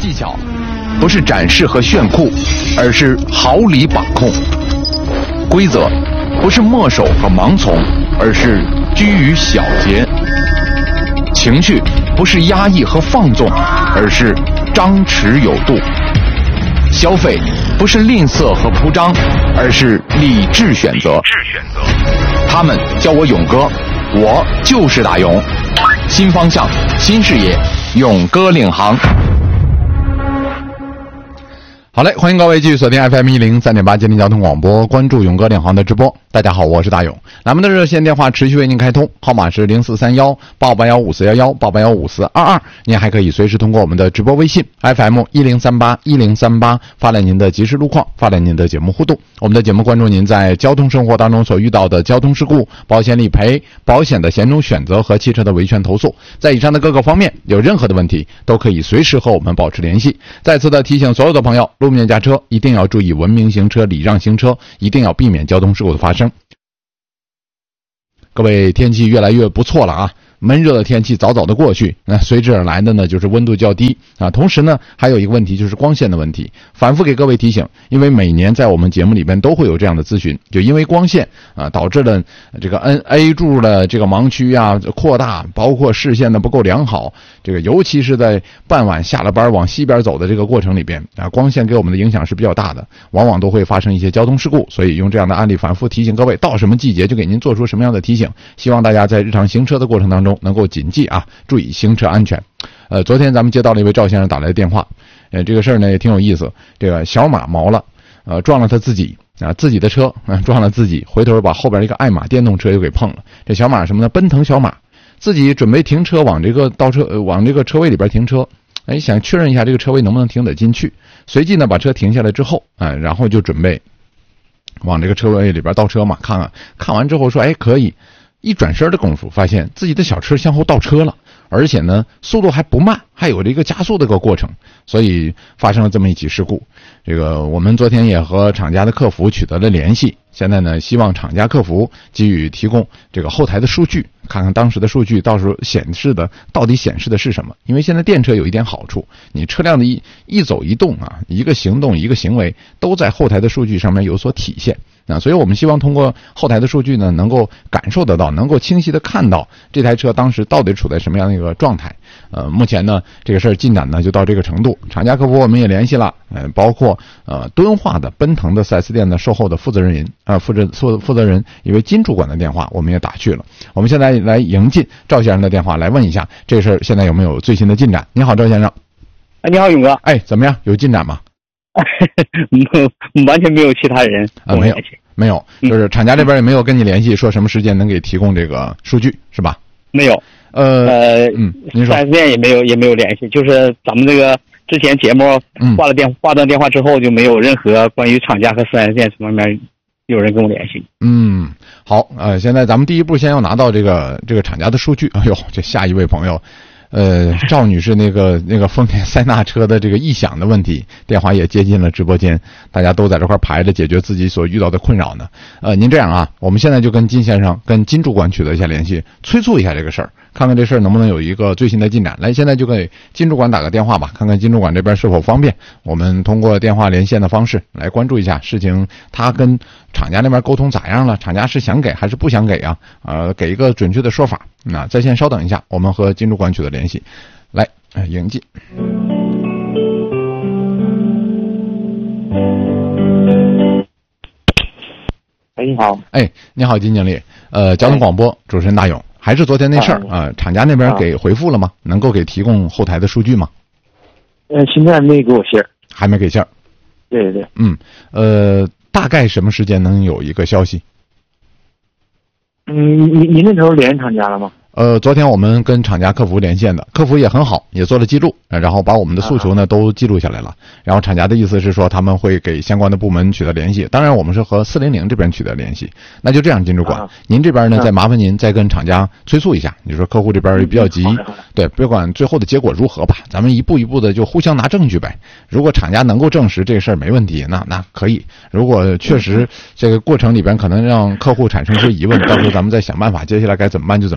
技巧，不是展示和炫酷，而是毫厘把控；规则不是墨守和盲从，而是居于小节；情绪不是压抑和放纵，而是张弛有度；消费不是吝啬和铺张，而是理智选择。他们叫我勇哥，我就是大勇。新方向，新视野，勇哥领航。好嘞，欢迎各位继续锁定 FM103.8 吉林交通广播，关注勇哥领航的直播。大家好，我是大勇。咱们的热线电话持续为您开通，号码是043188154118815422。您还可以随时通过我们的直播微信 FM10381038发来您的即时路况，发来您的节目互动。我们的节目关注您在交通生活当中所遇到的交通事故、保险理赔、保险的险种选择和汽车的维权投诉。在以上的各个方面有任何的问题，都可以随时和我们保持联系。再次的提醒所有的朋友，路面驾车一定要注意文明行车、礼让行车，一定要避免交通事故的发生。各位，天气越来越不错了啊，闷热的天气早早的过去，那随之而来的呢就是温度较低啊。同时呢还有一个问题就是光线的问题，反复给各位提醒，因为每年在我们节目里边都会有这样的咨询，就因为光线啊导致了这个 A 柱的这个盲区啊扩大，包括视线的不够良好，这个尤其是在傍晚下了班往西边走的这个过程里边啊，光线给我们的影响是比较大的，往往都会发生一些交通事故。所以用这样的案例反复提醒各位，到什么季节就给您做出什么样的提醒，希望大家在日常行车的过程当中能够谨记啊，注意行车安全。昨天咱们接到了一位赵先生打来的电话，这个事儿呢也挺有意思。这个小马毛了，撞了他自己啊，自己的车撞了自己，回头把后边一个爱玛电动车又给碰了。这小马什么呢？奔腾小马，自己准备停车往这个往这个车位里边停车，想确认一下这个车位能不能停得进去。随即呢把车停下来之后然后就准备往这个车位里边倒车嘛，看完之后说可以。一转身的功夫，发现自己的小车向后倒车了，而且呢速度还不慢，还有这个加速的个过程，所以发生了这么一起事故。这个我们昨天也和厂家的客服取得了联系，现在呢希望厂家客服给予提供这个后台的数据，看看当时的数据到时候到底显示的是什么。因为现在电车有一点好处，你车辆的一走一动啊，一个行动一个行为都在后台的数据上面有所体现。所以我们希望通过后台的数据呢，能够感受得到，能够清晰的看到这台车当时到底处在什么样的一个状态。目前呢这个事儿进展呢就到这个程度，厂家客服我们也联系了，包括敦化的奔腾的 4S 店的售后的负责人一位金主管的电话我们也打去了。我们现在来迎进赵先生的电话，来问一下这事儿现在有没有最新的进展。你好，赵先生。 你好，勇哥。 怎么样，有进展吗？ 完全没有其他人没有，就是厂家这边也没有跟你联系说什么时间能给提供这个数据是吧？ 没有。您说。4S店也没有联系，就是咱们这个之前节目挂断电话之后就没有任何关于厂家和 4S 店什么面有人跟我联系。 好，现在咱们第一步先要拿到这个厂家的数据。这下一位朋友赵女士那个丰田塞纳车的这个异响的问题，电话也接进了直播间，大家都在这块排着解决自己所遇到的困扰呢。您这样啊，我们现在就跟金先生跟金主管取得一下联系，催促一下这个事儿，看看这事儿能不能有一个最新的进展。来，现在就给金主管打个电话吧，看看金主管这边是否方便。我们通过电话连线的方式来关注一下事情，他跟厂家那边沟通咋样了？厂家是想给还是不想给啊？给一个准确的说法。在线稍等一下，我们和金主管取得联系。来，迎进。 你好。 你好，金经理。交通广播主持人大勇，还是昨天那事儿厂家那边给回复了吗？能够给提供后台的数据吗？ 现在没给我信儿。 还没给信儿。 对对。 大概什么时间能有一个消息？ 您那时候联系厂家了吗？ 昨天我们跟厂家客服连线的，客服也很好，也做了记录，然后把我们的诉求呢都记录下来了。然后厂家的意思是说他们会给相关的部门取得联系，当然我们是和400这边取得联系。那就这样，金主管，您这边呢再麻烦您再跟厂家催促一下，你说客户这边也比较急，对，别管最后的结果如何吧，咱们一步一步的就互相拿证据呗。如果厂家能够证实这事儿没问题，那可以；如果确实这个过程里边可能让客户产生些疑问，到时候咱们再想办法，接下来该怎么办就怎么办呗。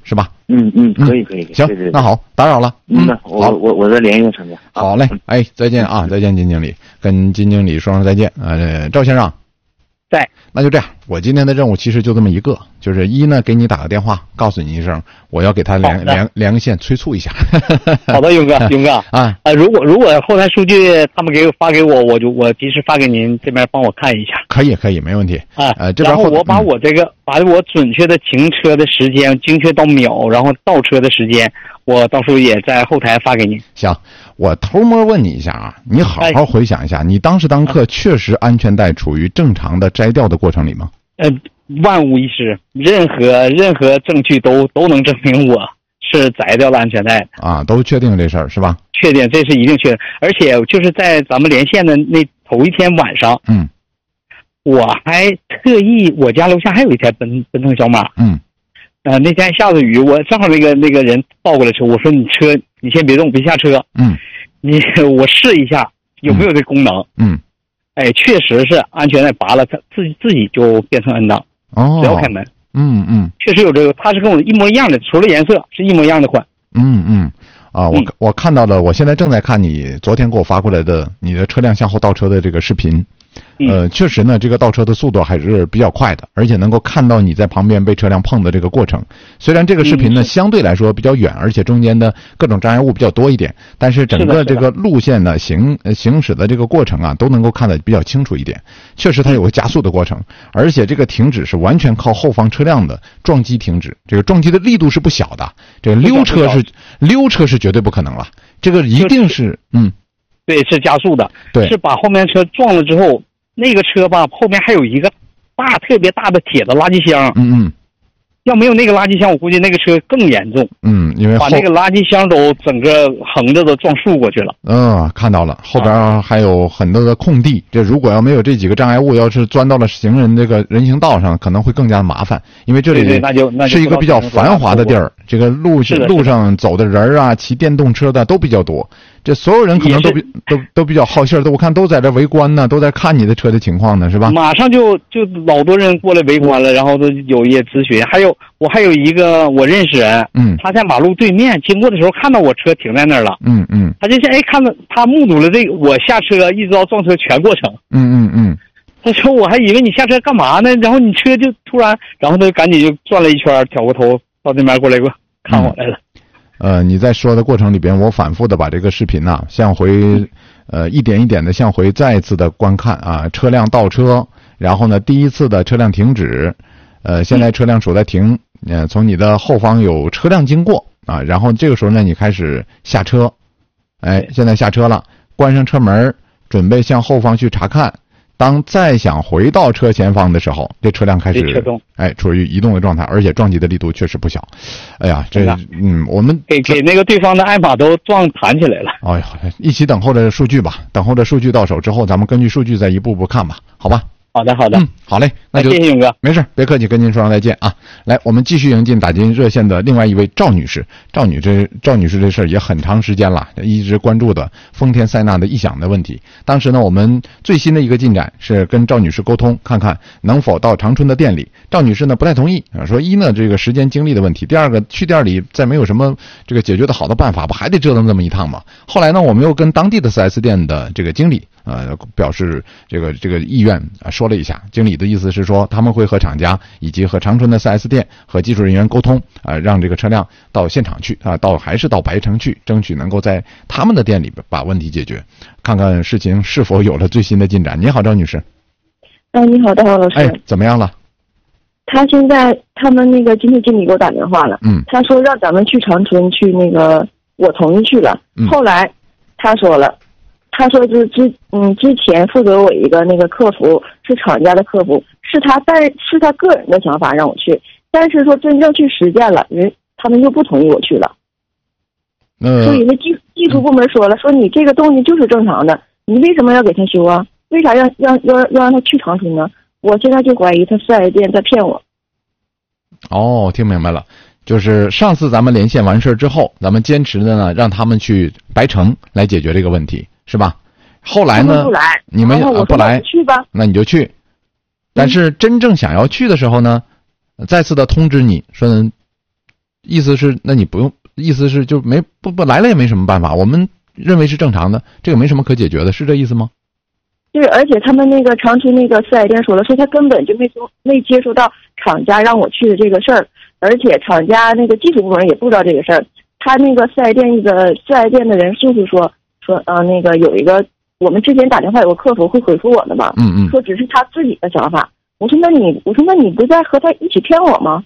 是吧？ 可以。 行， 对， 那好，打扰了。 我再联系厂家。 好嘞，哎，再见啊，再见，金经理，跟金经理说声再见。赵先生， 在。 那就这样，我今天的任务其实就这么一个，就是一呢，给你打个电话，告诉你一声，我要给他连个线，催促一下。 好的，勇哥啊，如果后台数据他们发给我，我及时发给您这边帮我看一下。 可以，没问题啊。 这边然后我把我把我准确的停车的时间精确到秒，然后倒车的时间，我到时候也在后台发给您。 行，我偷摸问你一下啊，你好好回想一下，你当时当刻确实安全带处于正常的摘掉的过程里吗？ 万无一失，任何证据都能证明我是摘掉了安全带啊，都确定这事儿是吧？ 确定，这是一定确定。而且就是在咱们连线的那头一天晚上，我还特意，我家楼下还有一台奔腾小马，那天下着雨，我正好那个人抱过来车，我说你先别动，别下车，我试一下有没有这功能，确实是安全带拔了，它自己就变成 N 档，只要开门，确实有这个，它是跟我一模一样的，除了颜色是一模一样的款， 我看到了，我现在正在看你昨天给我发过来的你的车辆向后倒车的这个视频。确实呢，这个倒车的速度还是比较快的，而且能够看到你在旁边被车辆碰的这个过程。虽然这个视频呢相对来说比较远，而且中间的各种障碍物比较多一点，但是整个这个路线呢行驶的这个过程啊，都能够看得比较清楚一点。确实它有个加速的过程，而且这个停止是完全靠后方车辆的撞击停止，这个撞击的力度是不小的，这个溜车是绝对不可能了，这个一定是对，是加速的， 对， 是把后面车撞了之后，那个车吧后面还有一个特别大的铁的垃圾箱，要没有那个垃圾箱，我估计那个车更严重， 因为把那个垃圾箱都整个横着都撞竖过去了。 看到了，后边还有很多的空地，这如果要没有这几个障碍物，要是钻到了行人这个人行道上，可能会更加麻烦，因为这里是一个比较繁华的地儿，这个路上走的人啊，骑电动车的都比较多。这所有人可能都比较好信儿，我看都在这围观呢，都在看你的车的情况呢，是吧？马上就老多人过来围观了，然后都有一些咨询。我还有一个我认识人，他在马路对面经过的时候看到我车停在那儿了，他就看到他目睹了这个我下车一直到撞车全过程，他说我还以为你下车干嘛呢，然后你车就突然，然后他赶紧就转了一圈，挑过头到那边过来看我来了。 你在说的过程里边，我反复的把这个视频呐向回，一点一点的向回再一次的观看啊，车辆倒车，然后呢第一次的车辆停止，现在车辆处在停，从你的后方有车辆经过啊，然后这个时候呢你开始下车，现在下车了，关上车门，准备向后方去查看。当再想回到车前方的时候，这车辆开始处于移动的状态，而且撞击的力度确实不小。哎呀，我们给那个对方的爱玛都撞弹起来了。 哎呀，一起等候着数据吧，等候着数据到手之后，咱们根据数据再一步步看吧，好吧？ 好的， 好嘞，那就谢谢勇哥， 没事，别客气，跟您说声再见啊！来，我们继续迎进打进热线的另外一位赵女士。赵女士这事儿也很长时间了，一直关注的丰田塞纳的异响的问题。当时呢，我们最新的一个进展是跟赵女士沟通，看看能否到长春的店里。赵女士呢不太同意啊，说一呢这个时间精力的问题，第二个去店里再没有什么这个解决的好的办法，不还得折腾这么一趟吗？后来呢，我们又跟当地的 4S 店的这个经理表示这个意愿说了一下，经理的意思是说他们会和厂家以及和长春的 4S 店和技术人员沟通让这个车辆到现场去还是到白城去，争取能够在他们的店里把问题解决，看看事情是否有了最新的进展。你好，赵女士。 你好，大华老师。 怎么样了？ 他们那个今天经理给我打电话了，他说让咱们去长春去那个，我同意去了，后来他说就是之前负责我一个那个客服是厂家的客服，是他个人的想法让我去，但是说真正去实践了，他们又不同意我去了。所以那技术部门说你这个东西就是正常的，你为什么要给他修啊？为啥要让他去长春呢？我现在就怀疑他4S店在骗我。 听明白了。就是上次咱们连线完事之后，咱们坚持的呢，让他们去白城来解决这个问题，是吧？后来呢，你们不来， 去吧， 那你就去。但是真正想要去的时候呢，再次的通知你说， 意思是那你不用，意思是就不来了也没什么办法，我们认为是正常的，这个没什么可解决的，是这意思吗？ 对，而且他们那个长春那个4S店说了，说他根本就没接触到厂家让我去的这个事儿，而且厂家那个技术部门也不知道这个事儿。他那个4S店的人就是说那个有一个，我们之前打电话有个客服会回复我的嘛，说只是他自己的想法。我说那你不在和他一起骗我吗？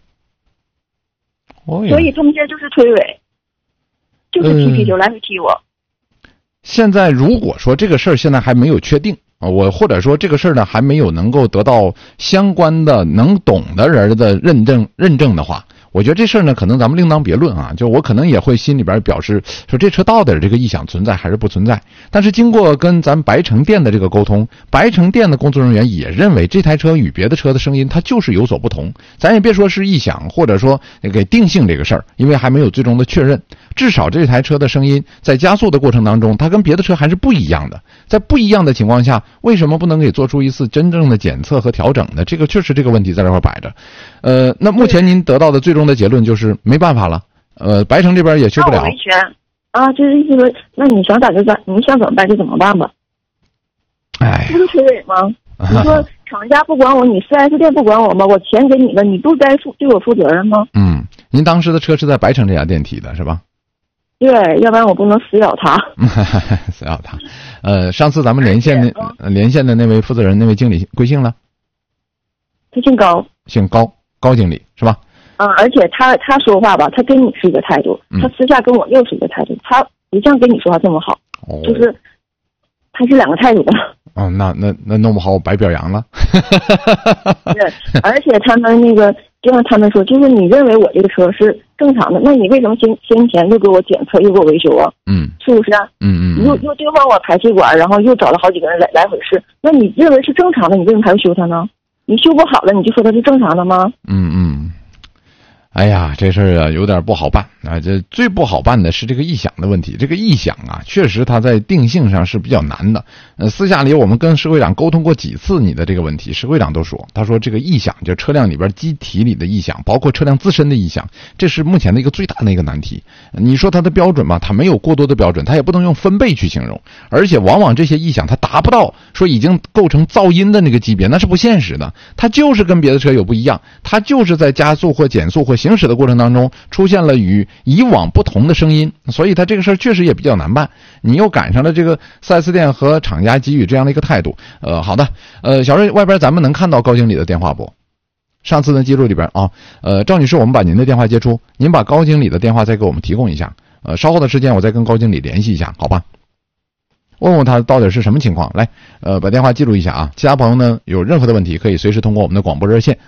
所以他们现在就是推诿，就是踢皮球来回踢我。 现在如果说这个事儿现在还没有确定我或者说这个事儿呢还没有能够得到相关的能懂的人的认证的话，我觉得这事儿呢可能咱们另当别论啊。就我可能也会心里边表示说这车到底这个异响存在还是不存在。但是经过跟咱白城店的这个沟通，白城店的工作人员也认为这台车与别的车的声音它就是有所不同。咱也别说是异响或者说给定性这个事儿，因为还没有最终的确认。至少这台车的声音在加速的过程当中，它跟别的车还是不一样的。在不一样的情况下，为什么不能给做出一次真正的检测和调整呢？这个确实这个问题在这块摆着。那目前您得到的最终的结论就是没办法了。白城这边也修不了。 维权啊，就是意思，那你想咋就咋，你想怎么办就怎么办吧。 哎， 这不是推诿吗？你说厂家不管我，你4S店不管我吗？我钱给你了，你不该对我负责任吗？ 您当时的车是在白城这家店提的是吧？ 对，要不然我不能死咬他。 死咬他。上次咱们连线的那位负责人，那位经理贵姓了？ 他姓高。 姓高，高经理是吧？ 而且他说话吧，他跟你是一个态度，他私下跟我又是一个态度，他不像跟你说话这么好，就是他是两个态度的。 那弄不好我白表扬了。 对，而且他们那个就像他们说，就是你认为我这个车是正常的，那你为什么先前又给我检测又给我维修啊？是不是啊？又兑换我排气管，然后又找了好几个人来回试，那你认为是正常的，你为什么还要修它呢？你修不好了，你就说它是正常的吗？ 哎呀，这事儿啊有点不好办啊！这最不好办的是这个异响的问题。这个异响啊，确实它在定性上是比较难的。私下里我们跟石会长沟通过几次你的这个问题，石会长都说，他说这个异响就车辆里边机体里的异响，包括车辆自身的异响，这是目前的一个最大的一个难题。你说它的标准吧，它没有过多的标准，它也不能用分贝去形容，而且往往这些异响它达不到说已经构成噪音的那个级别，那是不现实的。它就是跟别的车有不一样，它就是在加速或减速或行驶的过程当中出现了与以往不同的声音，所以它这个事儿确实也比较难办。你又赶上了这个 4S 店和厂家给予这样的一个态度。好的，小瑞，外边咱们能看到高经理的电话不？上次的记录里边啊，赵女士，我们把您的电话接出，您把高经理的电话再给我们提供一下。稍后的时间我再跟高经理联系一下，好吧？问问他到底是什么情况。来，把电话记录一下啊。其他朋友呢，有任何的问题可以随时通过我们的广播热线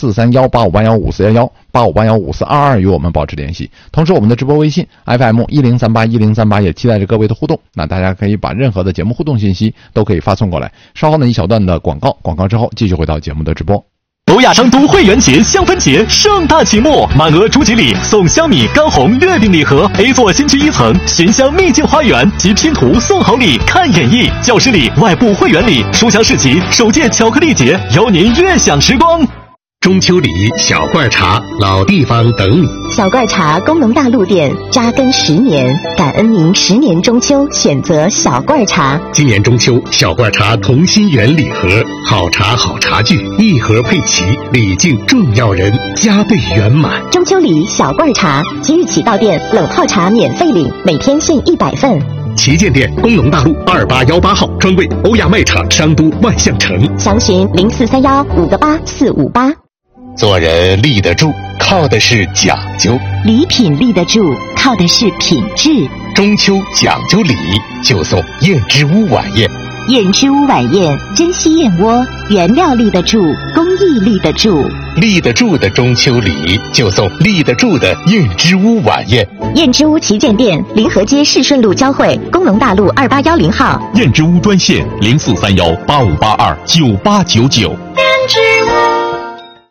04318581541185815422与我们保持联系。同时我们的直播微信 FM10381038也期待着各位的互动。那大家可以把任何的节目互动信息都可以发送过来。稍后呢一小段的广告之后继续回到节目的直播。 欧亚商都会员节香氛节盛大启幕，满额初级礼送香米干红月饼礼盒， A 座新区1层寻香秘境花园及拼图送好礼看演绎，教师礼外部会员礼，书香市集首届巧克力节，邀您悦享时光。 中秋礼、小罐茶、老地方等你。 小罐茶功能大陆店扎根10年，感恩您10年中秋选择小罐茶。 今年中秋，小罐茶同心圆礼盒，好茶好茶具，一盒配齐，礼敬重要人，加倍圆满。 中秋礼小罐茶，即日起到店冷泡茶免费领，每天限100份。 旗舰店工农大路2818号，专柜欧亚卖场商都万象城。 详询0431-58458。 做人立得住，靠的是讲究； 礼品立得住，靠的是品质。 中秋讲究礼，就送燕之屋晚宴。 燕之屋晚宴，珍稀燕窝，原料立得住，工艺立得住。 立得住的中秋礼，就送立得住的燕之屋晚宴。 燕之屋旗舰店，临河街市顺路交汇，工农大路2810号。 燕之屋专线043185829899。 燕之屋。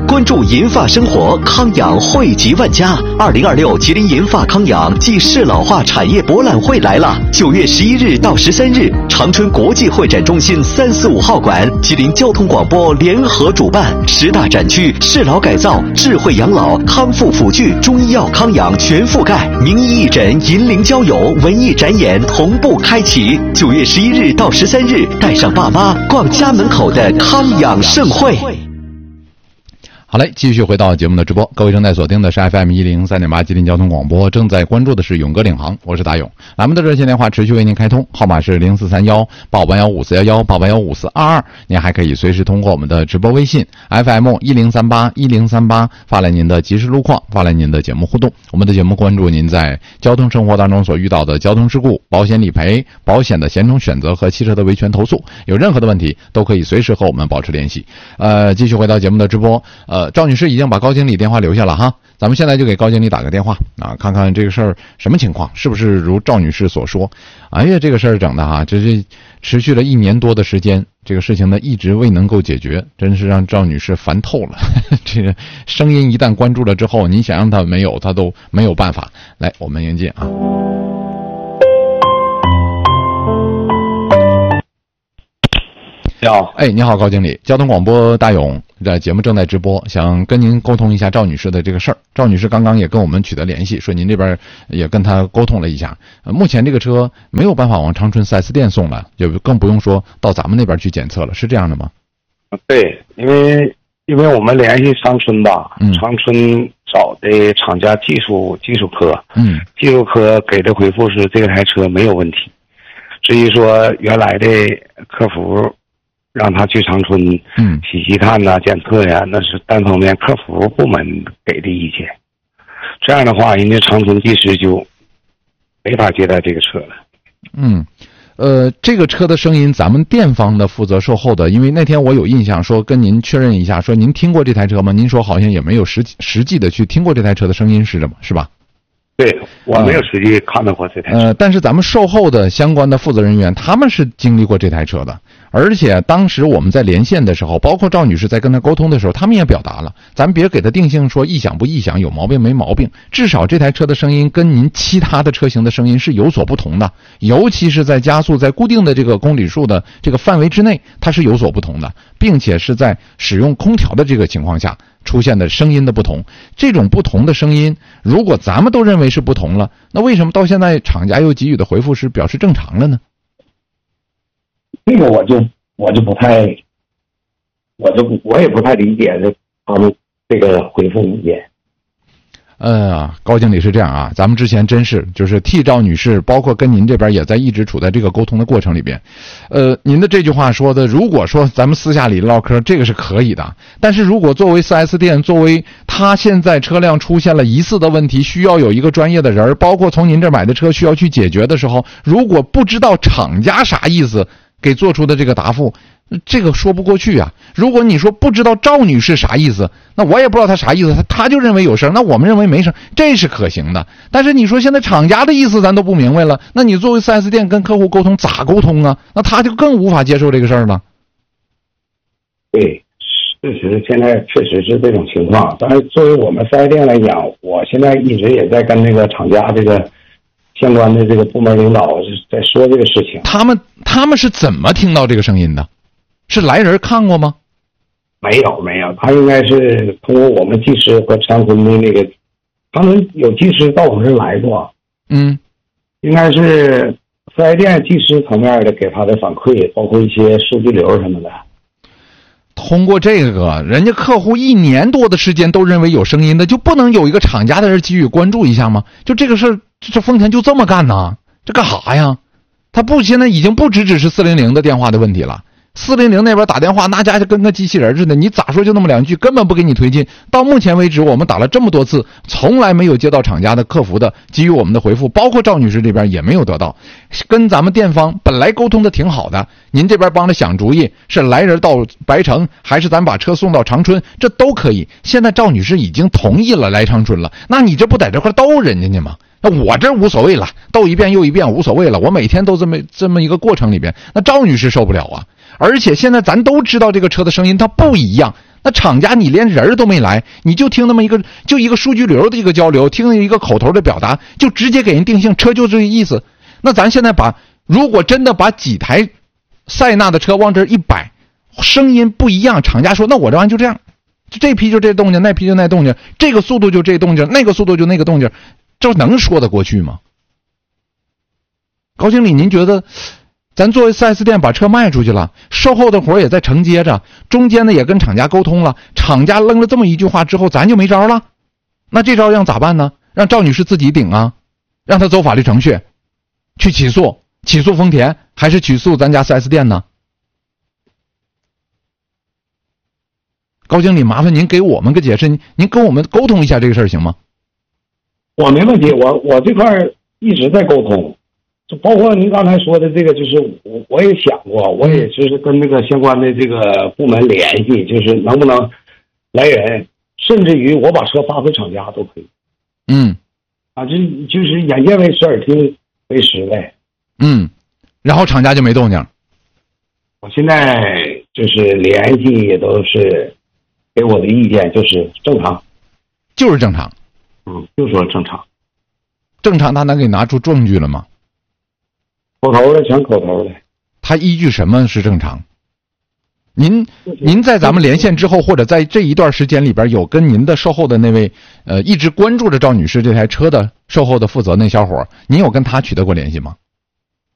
关注银发生活，康养惠及万家。2026吉林银发康养暨适老化产业博览会来了，9月11日到13日，长春国际会展中心345号馆，吉林交通广播联合主办，10大展区适老改造、智慧养老、康复辅具、中医药康养全覆盖，名医义诊、银龄交友、文艺展演同步开启。9月11日到13日，带上爸妈逛家门口的康养盛会。 好嘞，继续回到节目的直播，各位正在锁定的是 FM103.8 吉林交通广播，正在关注的是勇哥领航，我是大勇。栏目的热线电话持续为您开通，号码是0431-881-5411-881-5422，您还可以随时通过我们的直播微信 FM1038 发来您的即时路况，发来您的节目互动。我们的节目关注您在交通生活当中所遇到的交通事故、保险理赔、保险的险种选择和汽车的维权投诉，有任何的问题都可以随时和我们保持联系。继续回到节目的直播，赵女士已经把高经理电话留下了哈，咱们现在就给高经理打个电话啊，看看这个事儿什么情况，是不是如赵女士所说。哎呀，这个事儿整的哈，这是持续了1年多的时间，这个事情呢一直未能够解决，真是让赵女士烦透了。这个声音一旦关注了之后，你想让她没有，她都没有办法。来，我们迎接啊。 你好， 哎，你好，高经理，交通广播大勇的节目正在直播，想跟您沟通一下赵女士的这个事儿。赵女士刚刚也跟我们取得联系，说您这边也跟她沟通了一下，目前这个车没有办法往长春 4S 店送了，就更不用说到咱们那边去检测了，是这样的吗？ 对，因为我们联系长春吧，长春找的厂家技术科，技术科给的回复是这台车没有问题，至于说原来的客服让他去长春细看呐、检测呀，那是单方面客服部门给的意见。这样的话，人家长春技师就没法接待这个车了。 这个车的声音，咱们店方的负责售后的，因为那天我有印象说跟您确认一下，说您听过这台车吗？您说好像也没有实际的去听过这台车的声音，是吧？ 对，我没有实际看到过这台车。 但是咱们售后的相关的负责人员，他们是经历过这台车的，而且当时我们在连线的时候，包括赵女士在跟他沟通的时候，他们也表达了，咱别给他定性说异响不异响，有毛病没毛病，至少这台车的声音跟您其他的车型的声音是有所不同的，尤其是在加速在固定的这个公里数的这个范围之内，它是有所不同的，并且是在使用空调的这个情况下出现的声音的不同。这种不同的声音，如果咱们都认为是不同了，那为什么到现在厂家又给予的回复是表示正常了呢？ 这个我就不太，我也不太理解他们这个回复意见。 高经理是这样啊，咱们之前真是就是替赵女士，包括跟您这边也在一直处在这个沟通的过程里边。您的这句话说的，如果说咱们私下里唠嗑，这个是可以的，但是如果作为 4S 店，作为他现在车辆出现了疑似的问题，需要有一个专业的人，包括从您这买的车需要去解决的时候，如果不知道厂家啥意思给做出的这个答复，这个说不过去啊。如果你说不知道赵女士啥意思，那我也不知道她啥意思，她就认为有声，那我们认为没声，这是可行的。但是你说现在厂家的意思咱都不明白了，那你作为 4S 店跟客户沟通咋沟通啊？那他就更无法接受这个事儿了。 对，事实现在确实是这种情况，但是作为我们 4S 店来讲，我现在一直也在跟那个厂家这个相关的这个部门领导在说这个事情。 他们是怎么听到这个声音的？是来人看过吗？ 没有，他应该是通过我们技师和长春的那个，他们有技师到我们这来过。应该是 4S 店技师层面的给他的反馈，包括一些数据流什么的。 通过这个，人家客户1年多的时间都认为有声音的，就不能有一个厂家的人给予关注一下吗？就这个事儿，这丰田就这么干呢？这干啥呀？他现在已经不只是400的电话的问题了。400那边打电话，那家就跟个机器人似的，你咋说就那么2句，根本不给你推进。到目前为止，我们打了这么多次，从来没有接到厂家的客服的给予我们的回复，包括赵女士这边也没有得到。跟咱们店方本来沟通的挺好的，您这边帮着想主意，是来人到白城，还是咱把车送到长春，这都可以。现在赵女士已经同意了来长春了，那你这不在这块逗人家呢吗？那我这无所谓了，逗一遍又一遍无所谓了，我每天都这么一个过程里边，那赵女士受不了啊。 而且现在咱都知道这个车的声音它不一样，那厂家你连人都没来，你就听那么一个数据流的一个交流，听一个口头的表达，就直接给人定性车就这个意思。那咱现在如果真的把几台塞纳的车往这一摆，声音不一样，厂家说那我这玩意就这样，这批就这动静，那批就那动静，这个速度就这动静，那个速度就那个动静，这能说得过去吗？高经理，您觉得咱作为 4S 店把车卖出去了，售后的活也在承接着，中间呢也跟厂家沟通了，厂家扔了这么一句话之后，咱就没招了？那这招让咋办呢？让赵女士自己顶啊，让她走法律程序去起诉丰田，还是起诉咱家 4S 店呢？高经理，麻烦您给我们个解释，您跟我们沟通一下这个事儿行吗？ 我没问题，我这块一直在沟通，就包括您刚才说的这个，就是我也想过，我也就是跟那个相关的这个部门联系，就是能不能来人，甚至于我把车发回厂家都可以。就是眼见为实，耳听为实呗。 然后厂家就没动静。 我现在就是联系也都是给我的意见就是正常， 就是正常。 就说正常。 正常，他能给拿出证据了吗？ 口头的全口头的。 他依据什么是正常？您在咱们连线之后，或者在这一段时间里边，有跟您的售后的那位一直关注着赵女士这台车的售后的负责那小伙，您有跟他取得过联系吗？